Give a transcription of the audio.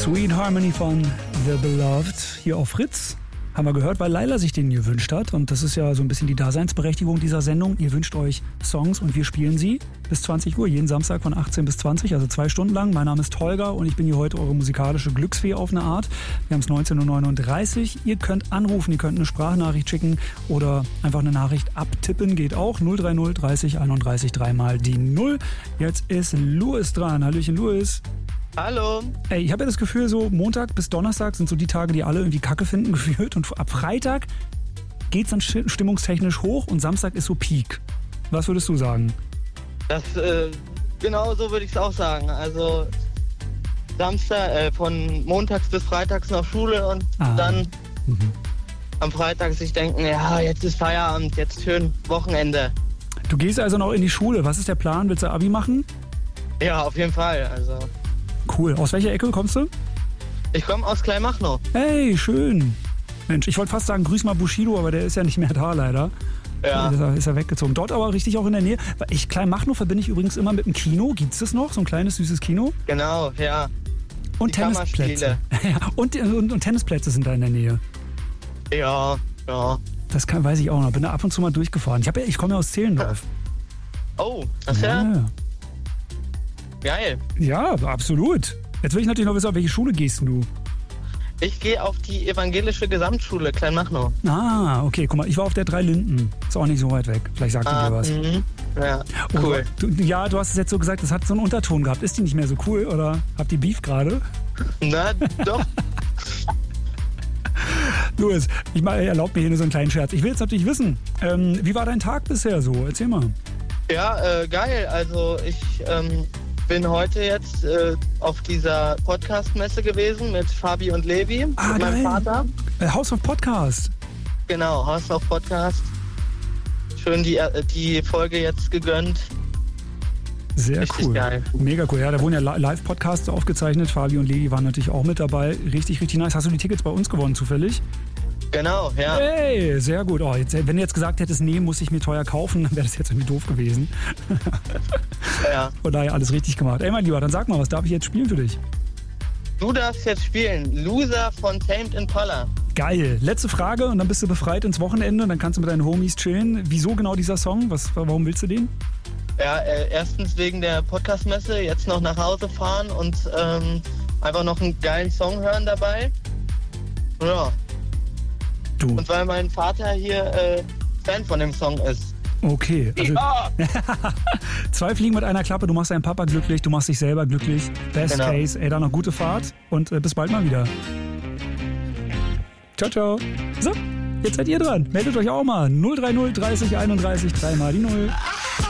Sweet Harmony von The Beloved hier auf Fritz. Haben wir gehört, weil Laila sich den gewünscht hat. Und das ist ja so ein bisschen die Daseinsberechtigung dieser Sendung. Ihr wünscht euch Songs und wir spielen sie bis 20 Uhr, jeden Samstag von 18 bis 20, also 2 Stunden lang. Mein Name ist Holger und ich bin hier heute eure musikalische Glücksfee auf eine Art. Wir haben es 19.39 Uhr. Ihr könnt anrufen, ihr könnt eine Sprachnachricht schicken oder einfach eine Nachricht abtippen, geht auch. 030 30 31 3 mal die 0. Jetzt ist Louis dran. Hallöchen, Louis. Hallo. Ey, ich habe ja das Gefühl, so Montag bis Donnerstag sind so die Tage, die alle irgendwie Kacke finden, gefühlt. Und ab Freitag geht's dann stimmungstechnisch hoch und Samstag ist so Peak. Was würdest du sagen? Das, genau so würde ich es auch sagen. Also Samstag, von montags bis freitags noch Schule und dann am Freitag sich denken, ja, jetzt ist Feierabend, jetzt schön Wochenende. Du gehst also noch in die Schule. Was ist der Plan? Willst du Abi machen? Ja, auf jeden Fall. Also. Cool. Aus welcher Ecke kommst du? Ich komme aus Kleinmachnow. Hey, schön. Mensch, ich wollte fast sagen, grüß mal Bushido, aber der ist ja nicht mehr da leider. Ja. Ist er weggezogen. Dort aber richtig auch in der Nähe. Kleinmachnow verbinde ich übrigens immer mit dem Kino. Gibt's das noch? So ein kleines, süßes Kino? Genau, ja. Und die Tennisplätze. Ja, und Tennisplätze sind da in der Nähe. Ja. Das weiß ich auch noch. Bin da ab und zu mal durchgefahren. Ich komme ja aus Zehlendorf. Oh, das ist ja geil. Ja, absolut. Jetzt will ich natürlich noch wissen, auf welche Schule gehst du? Ich gehe auf die evangelische Gesamtschule Kleinmachnow. Ah, okay. Guck mal, ich war auf der 3 Linden. Ist auch nicht so weit weg. Vielleicht sagt ihr dir was. Ja, cool. Du hast es jetzt so gesagt, das hat so einen Unterton gehabt. Ist die nicht mehr so cool oder habt ihr Beef gerade? Na, doch. Louis, erlaub mir hier nur so einen kleinen Scherz. Ich will jetzt natürlich wissen, wie war dein Tag bisher so? Erzähl mal. Ja, geil. Also ich bin heute jetzt auf dieser Podcast-Messe gewesen mit Fabi und Levi, mit meinem Vater. House of Podcast. Genau, House of Podcast. Schön die Folge jetzt gegönnt. Sehr richtig cool. Geil. Mega cool. Ja, da wurden ja Live-Podcasts aufgezeichnet. Fabi und Levi waren natürlich auch mit dabei. Richtig, richtig nice. Hast du die Tickets bei uns gewonnen zufällig? Genau, ja. Hey, sehr gut. Oh, wenn du jetzt gesagt hättest, nee, muss ich mir teuer kaufen, dann wäre das jetzt irgendwie doof gewesen. Ja. Von daher alles richtig gemacht. Ey, mein Lieber, dann sag mal, was darf ich jetzt spielen für dich? Du darfst jetzt spielen Loser von Tamed Impala. Geil. Letzte Frage und dann bist du befreit ins Wochenende. Dann kannst du mit deinen Homies chillen. Wieso genau dieser Song? Warum willst du den? Ja, erstens wegen der Podcast-Messe, jetzt noch nach Hause fahren und einfach noch einen geilen Song hören dabei. Ja. Du. Und weil mein Vater hier Fan von dem Song ist. Okay. Also, ja. 2 Fliegen mit einer Klappe. Du machst deinen Papa glücklich, du machst dich selber glücklich. Best Case. Ey, dann noch gute Fahrt und bis bald mal wieder. Ciao, ciao. So, jetzt seid ihr dran. Meldet euch auch mal. 030 30 31 3 mal die 0.